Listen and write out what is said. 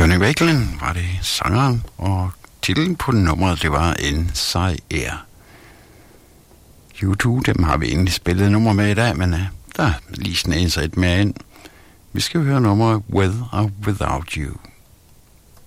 Johnny Wakelin var det sangeren, og titlen på nummeret, det var Inside Air. U2, dem har vi egentlig spillet nummer med i dag, men der er lige sådan et mere ind. Vi skal høre nummeret With or Without You.